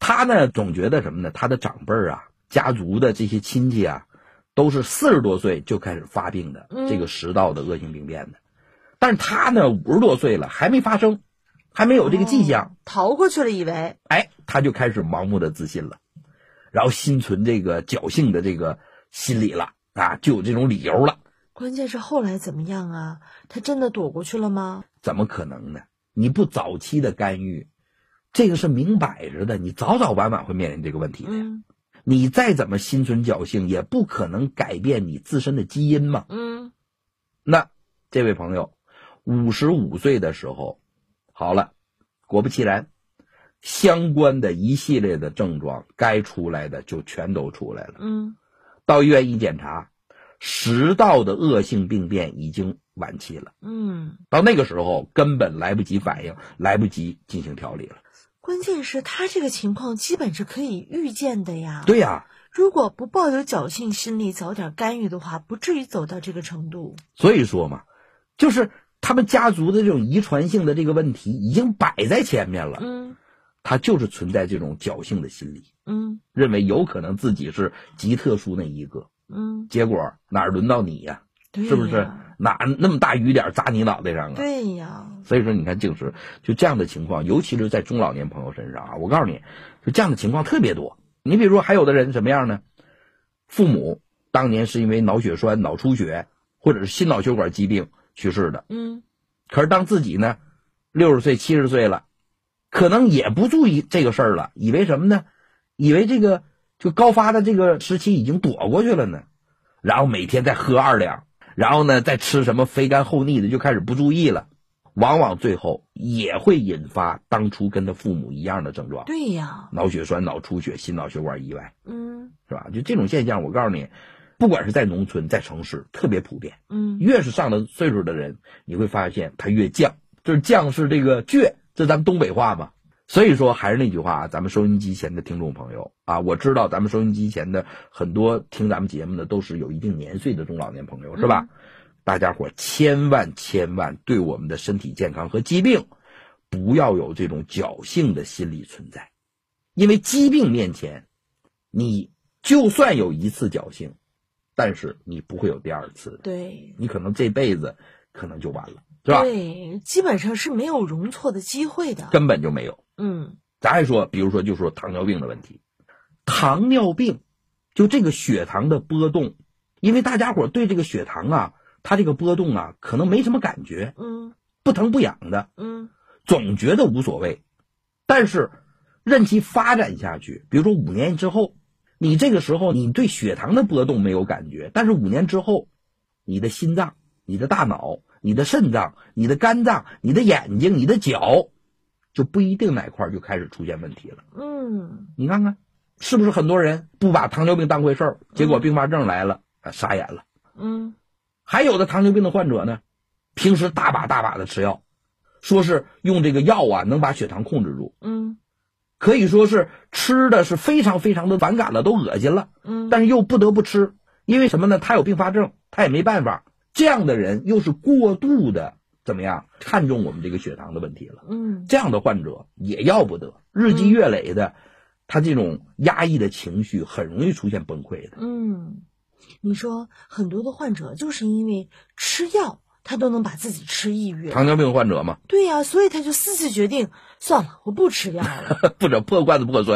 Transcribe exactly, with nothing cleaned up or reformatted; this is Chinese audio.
他呢总觉得什么呢？他的长辈啊，家族的这些亲戚啊，都是四十多岁就开始发病的， 嗯、 这个食道的恶性病变的。但是他呢五十多岁了还没发生，还没有这个迹象， 哦、逃过去了以为。 哎，他就开始盲目的自信了，然后心存这个侥幸的这个心理了啊，就有这种理由了。 关键是后来怎么样啊？他真的躲过去了吗？ 怎么可能呢？你不早期的干预，这个是明摆着的，你早早晚晚会面临这个问题的。 嗯， 你再怎么心存侥幸，也不可能改变你自身的基因嘛。 嗯， 那这位朋友五十五岁的时候，好了，果不其然，相关的一系列的症状该出来的就全都出来了。 嗯， 到医院一检查，食道的恶性病变已经晚期了。 嗯， 到那个时候根本来不及反应，来不及进行调理了。 关键是他这个情况基本是可以预见的呀。 对呀， 如果不抱有侥幸心理，早点干预的话，不至于走到这个程度。 所以说嘛，就是他们家族的这种遗传性的这个问题已经摆在前面了。 嗯， 他就是存在这种侥幸的心理， 嗯， 认为有可能自己是极特殊那一个。 嗯， 结果哪儿轮到你呀？ 对呀， 是不是？哪那么大雨点砸你脑袋上啊？ 对呀。 所以说你看，就是就这样的情况，尤其是在中老年朋友身上啊，我告诉你，就这样的情况特别多。你比如说，还有的人什么样呢？父母当年是因为脑血栓、脑出血或者是心脑血管疾病去世的， 嗯， 可是当自己呢六十岁、七十岁了，可能也不注意这个事儿了，以为什么呢？以为这个就高发的这个时期已经躲过去了呢，然后每天再喝二两，然后呢再吃什么肥甘厚腻的，就开始不注意了，往往最后也会引发当初跟他父母一样的症状。 对呀， 脑血栓、脑出血、心脑血管意外， 嗯， 是吧？就这种现象，我告诉你，不管是在农村在城市特别普遍。 嗯， 越是上了岁数的人，你会发现他越犟，就是犟是这个倔，这咱们东北话嘛。所以说还是那句话啊，咱们收音机前的听众朋友啊，我知道咱们收音机前的很多听咱们节目的都是有一定年岁的中老年朋友，是吧？嗯，大家伙千万千万对我们的身体健康和疾病不要有这种侥幸的心理存在，因为疾病面前你就算有一次侥幸，但是你不会有第二次的。 对， 你可能这辈子可能就完了，是吧？ 对，基本上是没有容错的机会的， 根本就没有。 嗯， 咱还说，比如说就说糖尿病的问题，糖尿病就这个血糖的波动，因为大家伙对这个血糖啊，它这个波动啊可能没什么感觉， 嗯， 不疼不痒的， 嗯， 总觉得无所谓。但是任其发展下去，比如说五年之后，你这个时候你对血糖的波动没有感觉，但是五年之后，你的心脏、你的大脑、你的肾脏、你的肝脏、你的眼睛、你的脚，就不一定哪块就开始出现问题了。 嗯， 你看看是不是很多人不把糖尿病当回事儿，结果并发症来了，啊，傻眼了。 嗯， 还有的糖尿病的患者呢，平时大把大把的吃药，说是用这个药啊能把血糖控制住， 嗯， 可以说是吃的是非常非常的反感了，都恶心了， 嗯， 但是又不得不吃，因为什么呢？他有并发症，他也没办法。这样的人又是过度的怎么样看重我们这个血糖的问题了， 嗯， 这样的患者也要不得，日积月累的，他这种压抑的情绪很容易出现崩溃的。 嗯，你说很多的患者就是因为吃药，他都能把自己吃抑郁了。 糖尿病患者嘛， 对呀、啊，所以他就私自决定，算了，我不吃药了， 不整破罐子破摔。